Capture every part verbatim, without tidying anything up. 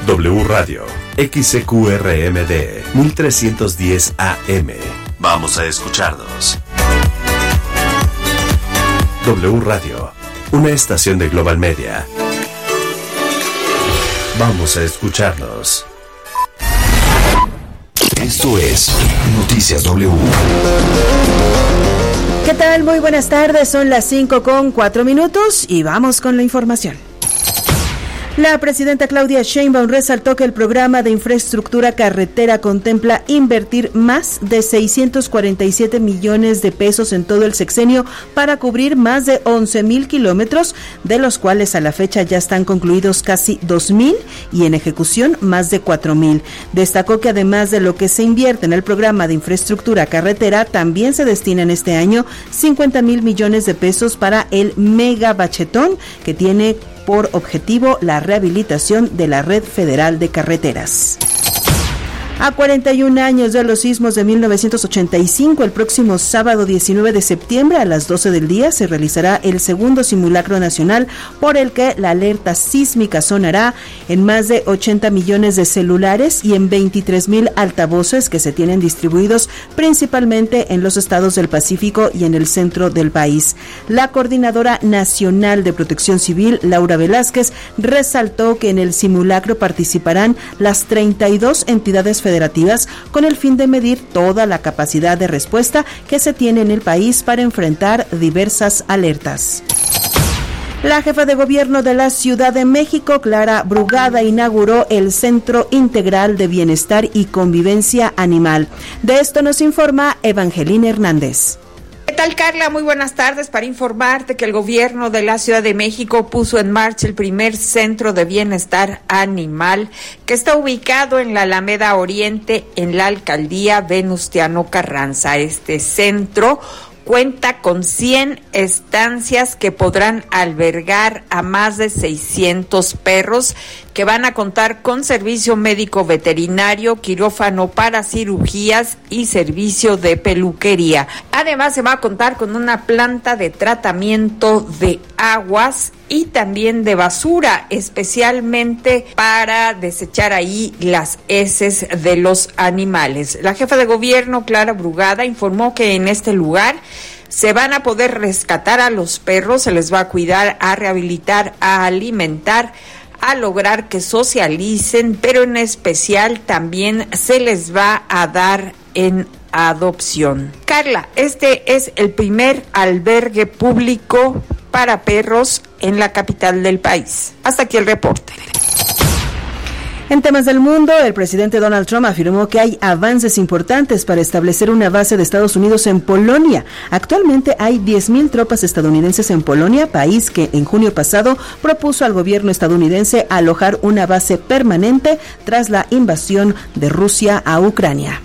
W Radio, X C Q R M D, mil trescientos diez A M. Vamos a escucharnos. W Radio, una estación de Global Media. Vamos a escucharnos. Esto es Noticias W. ¿Qué tal? Muy buenas tardes, son las cinco con cuatro minutos y vamos con la información. La presidenta Claudia Sheinbaum resaltó que el programa de infraestructura carretera contempla invertir más de seiscientos cuarenta y siete millones de pesos en todo el sexenio para cubrir más de once mil kilómetros, de los cuales a la fecha ya están concluidos casi dos mil y en ejecución más de cuatro mil. Destacó que además de lo que se invierte en el programa de infraestructura carretera, también se destinan este año cincuenta mil millones de pesos para el mega bachetón, que tiene por objetivo la rehabilitación de la red federal de carreteras. A cuarenta y un años de los sismos de mil novecientos ochenta y cinco, el próximo sábado diecinueve de septiembre a las doce del día se realizará el segundo simulacro nacional, por el que la alerta sísmica sonará en más de ochenta millones de celulares y en veintitrés mil altavoces que se tienen distribuidos principalmente en los estados del Pacífico y en el centro del país. La Coordinadora Nacional de Protección Civil, Laura Velázquez, resaltó que en el simulacro participarán las treinta y dos entidades federales federativas con el fin de medir toda la capacidad de respuesta que se tiene en el país para enfrentar diversas alertas. La jefa de gobierno de la Ciudad de México, Clara Brugada, inauguró el Centro Integral de Bienestar y Convivencia Animal. De esto nos informa Evangelina Hernández. ¿Qué tal, Carla? Muy buenas tardes. Para informarte que el gobierno de la Ciudad de México puso en marcha el primer centro de bienestar animal, que está ubicado en la Alameda Oriente, en la alcaldía Venustiano Carranza. Este centro cuenta con cien estancias que podrán albergar a más de seiscientos perros, que van a contar con servicio médico veterinario, quirófano para cirugías y servicio de peluquería. Además, se va a contar con una planta de tratamiento de aguas y también de basura, especialmente para desechar ahí las heces de los animales. La jefa de gobierno, Clara Brugada, informó que en este lugar se van a poder rescatar a los perros, se les va a cuidar, a rehabilitar, a alimentar, a lograr que socialicen, pero en especial también se les va a dar en adopción. Carla, este es el primer albergue público para perros en la capital del país. Hasta aquí el reporte. En temas del mundo, el presidente Donald Trump afirmó que hay avances importantes para establecer una base de Estados Unidos en Polonia. Actualmente hay diez mil tropas estadounidenses en Polonia, país que en junio pasado propuso al gobierno estadounidense alojar una base permanente tras la invasión de Rusia a Ucrania.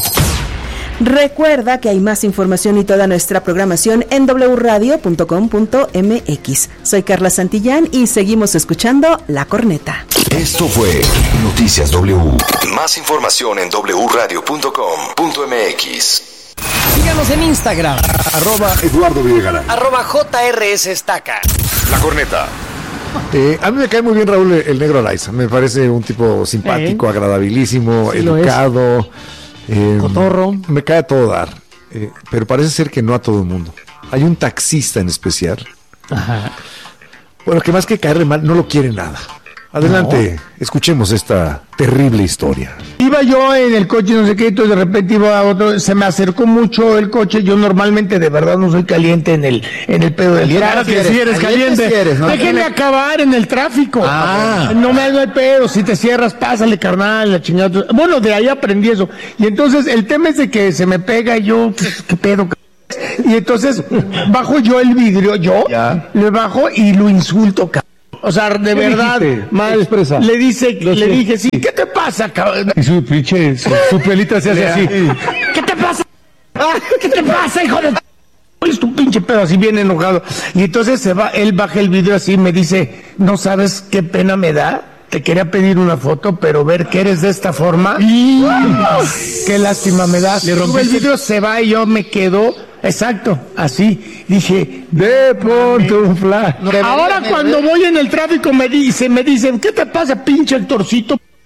Recuerda que hay más información y toda nuestra programación en doble u radio punto com punto m x. Soy Carla Santillán y seguimos escuchando La Corneta. Esto fue Noticias W. Más información en doble u radio punto com punto m x. Síganos en Instagram, arroba Eduardo Villarreal, arroba J R S Estaca. La Corneta. Eh, a mí me cae muy bien Raúl el Negro Araiza. Me parece un tipo simpático, ¿Eh? agradabilísimo, sí, educado. Eh, Cotorro. Me cae a todo dar, eh, pero parece ser que no a todo el mundo. Hay un taxista en especial. Ajá. Bueno, que más que caerle mal, no lo quiere nada. Adelante, no. Escuchemos esta terrible historia. Iba yo en el coche, no sé qué, entonces de repente iba a otro, se me acercó mucho el coche. Yo normalmente de verdad no soy caliente en el en el pedo del tráfico. Claro que sí eres caliente. Sí eres, ¿no? Déjenme acabar en el tráfico. Ah. No me hagas pedo, si te cierras, pásale, carnal, la chingada. Bueno, de ahí aprendí eso. Y entonces el tema es de que se me pega y yo, qué pedo, y entonces bajo yo el vidrio, yo ya. le bajo y lo insulto, cabrón. O sea, de verdad, mal expresa. Le dice, le sé. dije, sí, ¿qué te pasa, cabrón? Y su pinche, su, su pelita se hace así. ¿Qué te pasa? ¿Qué te pasa, hijo de? Es tu pinche pedo, así bien enojado. Y entonces se va, él baja el vidrio así y me dice, ¿no sabes qué pena me da? Te quería pedir una foto, pero ver que eres de esta forma, ¡uh! Qué lástima me da. Le rompí el vidrio, se va y yo me quedo, exacto, así. Dije, de Pontufla. Ahora cuando voy en el tráfico me dice, me dicen, ¿qué te pasa, pinche Héctorcito?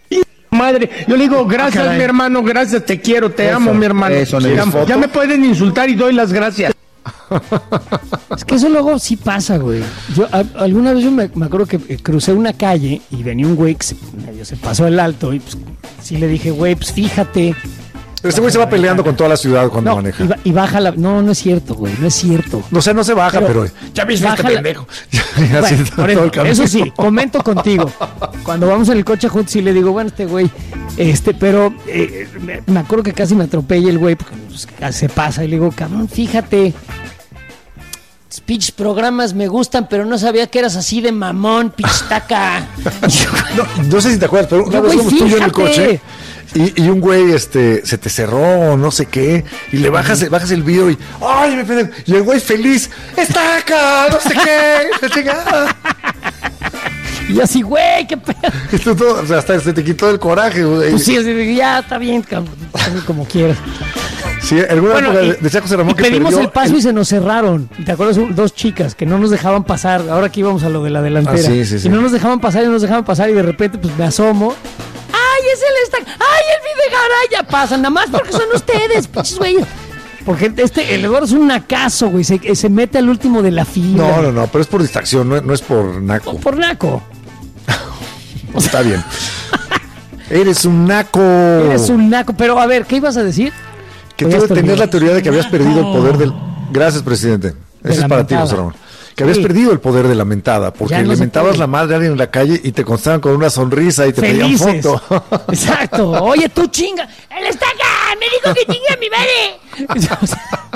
madre. Yo le digo, gracias, ah, mi hermano, gracias, te quiero, te eso, amo, mi hermano. Eso, te amo. Ya me pueden insultar y doy las gracias. Es que eso luego sí pasa, güey. Yo a, alguna vez yo me, me acuerdo que crucé una calle y venía un güey que se, medio se pasó el alto y pues sí le dije, güey, pues fíjate. Este güey se va peleando con toda la ciudad cuando no, maneja. Y, y baja la... No, no es cierto, güey, no es cierto. No sé, no se baja, pero... pero ya viste este la... pendejo. Ya, bueno, por eso, eso sí, comento contigo. Cuando vamos en el coche juntos y le digo, bueno, este güey... Este, pero eh, me, me acuerdo que casi me atropella el güey porque pues, se pasa y le digo, cabrón, fíjate... Pitch programas me gustan, pero no sabía que eras así de mamón, pichtaca. no, no sé si te acuerdas, pero una no, vez fuimos tú y yo en el coche... Y, y un güey este se te cerró no sé qué y le bajas uh-huh. bajas el video y ay me pendejo y el güey feliz está acá no sé qué y así güey qué pedo todo, o sea, hasta se te quitó el coraje güey. Pues sí, así, ya está bien como quieras. Sí, alguna bueno, época y, decía José Ramón que pedimos el paso el... y se nos cerraron. ¿Te acuerdas? Dos chicas que no nos dejaban pasar. Ahora que íbamos a lo de la delantera. Ah, sí, sí, sí. Y no nos dejaban pasar y no nos dejaban pasar y de repente pues me asomo. ¡Ay, es el estac! ¡Ay, el Videgaray! Ya pasan, nada más porque son ustedes, pinches güeyes. Porque este, el Eduardo es un nacazo, güey. Se, se mete al último de la fila. No, no, no, pero es por distracción, no, no es por naco. Por, por naco. Está bien. Eres un naco. Eres un naco. Pero a ver, ¿qué ibas a decir? Que tú tenías la teoría de que habías perdido el poder del... Gracias, presidente. Eso es para ti, José Ramón. Que habías sí. perdido el poder de la mentada, porque no le mentabas la madre a alguien en la calle y te constaban con una sonrisa y te felices. Pedían foto. Exacto. Oye, tú chinga. ¡Él está acá! ¡Me dijo que chinga mi madre!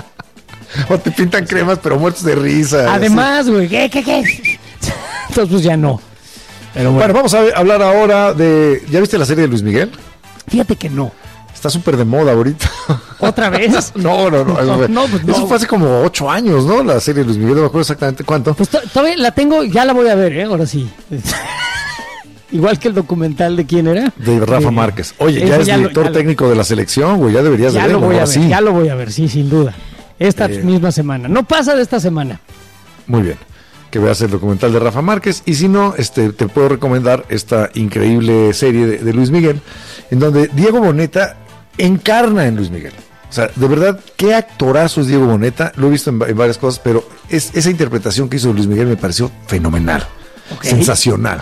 O te pintan cremas, pero muertos de risa. Además, güey, ¿qué, qué, qué? Entonces, pues ya no. Pero bueno. bueno, vamos a hablar ahora de... ¿Ya viste la serie de Luis Miguel? Fíjate que no. Está súper de moda ahorita. ¿Otra vez? no, no, no. Eso, no, pues no. Eso fue hace como ocho años, ¿no? La serie de Luis Miguel, no me acuerdo exactamente cuánto. Pues todavía la tengo, ya la voy a ver, ¿eh? Ahora sí. Igual que el documental de quién era. De Rafa eh, Márquez. Oye, ya es ya director lo, ya técnico lo, de la selección, güey. Ya deberías ya de verlo. Lo voy a ver, sí. Ya lo voy a ver, sí, sin duda. Esta eh, misma semana. No pasa de esta semana. Muy bien. Que veas el documental de Rafa Márquez. Y si no, este, te puedo recomendar esta increíble serie de, de Luis Miguel, en donde Diego Boneta encarna en Luis Miguel. O sea, de verdad, qué actorazo es Diego Boneta. Lo he visto en, en varias cosas, pero es, esa interpretación que hizo Luis Miguel me pareció fenomenal, okay. Sensacional.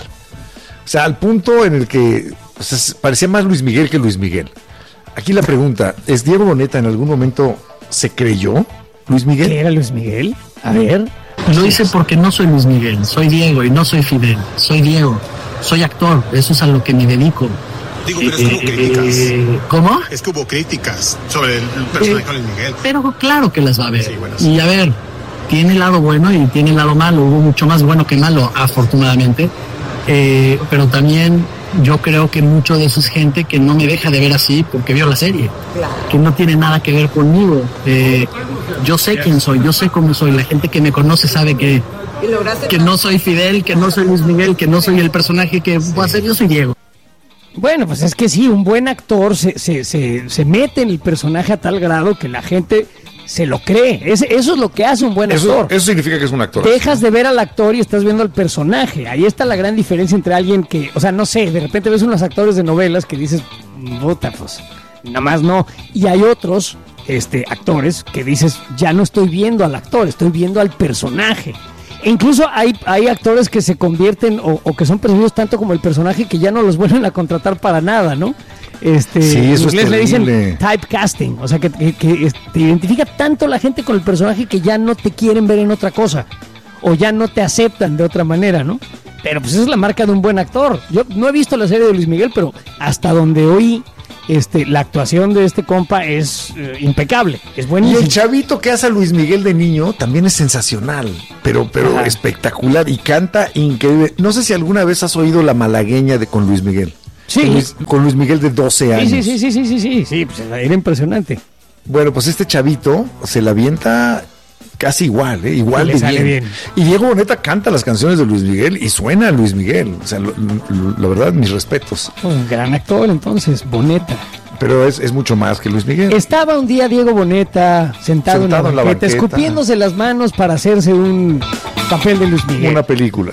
O sea, al punto en el que o sea, parecía más Luis Miguel que Luis Miguel. Aquí la pregunta, ¿es Diego Boneta en algún momento se creyó Luis Miguel? ¿Qué era Luis Miguel? A ver. Lo hice porque no soy Luis Miguel, soy Diego y no soy Fidel. Soy Diego, soy actor, eso es a lo que me dedico. Digo, pero es que hubo críticas. Eh, ¿Cómo? Es que hubo críticas sobre el personaje de Luis Miguel. Pero claro que las va a haber. Sí, bueno, sí. Y a ver, tiene el lado bueno y tiene el lado malo. Hubo mucho más bueno que malo, afortunadamente. Eh, pero también yo creo que mucho de eso es gente que no me deja de ver así porque vio la serie. Claro. Que no tiene nada que ver conmigo. Eh, yo sé quién soy, yo sé cómo soy. La gente que me conoce sabe que, que no soy Fidel, que no soy Luis Miguel, que no soy el personaje que voy a ser. Yo soy Diego. Bueno, pues es que sí, un buen actor se, se, se, se mete en el personaje a tal grado que la gente se lo cree. Es, eso es lo que hace un buen eso, actor. Eso significa que es un actor. Dejas de ver al actor y estás viendo al personaje. Ahí está la gran diferencia entre alguien que, o sea, no sé, de repente ves unos actores de novelas que dices, puta, pues, nada más no. Y hay otros este, actores que dices, ya no estoy viendo al actor, estoy viendo al personaje. E incluso hay, hay actores que se convierten o, o que son percibidos tanto como el personaje que ya no los vuelven a contratar para nada, ¿no? Este, sí, eso en inglés es le dicen typecasting, o sea que, que, que te identifica tanto la gente con el personaje que ya no te quieren ver en otra cosa o ya no te aceptan de otra manera, ¿no? Pero pues esa es la marca de un buen actor. Yo no he visto la serie de Luis Miguel, pero hasta donde oí Este, la actuación de este compa es eh, impecable, es buenísimo. Y el chavito que hace a Luis Miguel de niño también es sensacional, pero, pero espectacular y canta increíble. No sé si alguna vez has oído La Malagueña de con Luis Miguel. Sí. Con Luis, con Luis Miguel de doce años. Sí, sí, sí, sí, sí, sí, sí, pues era impresionante. Bueno, pues este chavito se la avienta casi igual, ¿eh? Igual de bien. bien. Y Diego Boneta canta las canciones de Luis Miguel y suena a Luis Miguel. O sea, lo, lo, la verdad, mis respetos. Un gran actor, entonces, Boneta. Pero es, es mucho más que Luis Miguel. Estaba un día Diego Boneta sentado, sentado en, la en la banqueta, escupiéndose las manos para hacerse un papel de Luis Miguel. Una película.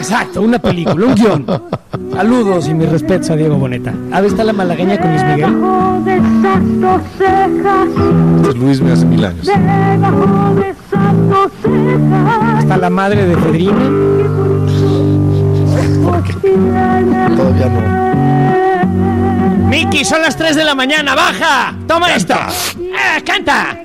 Exacto, una película, un guión. Saludos y mis respetos a Diego Boneta. A ver, está la malagueña con Luis Miguel. Pues Luis me hace mil años. Está la madre de Pedrina. Todavía no. Miki, son las tres de la mañana, baja. Toma esto. Ah, canta.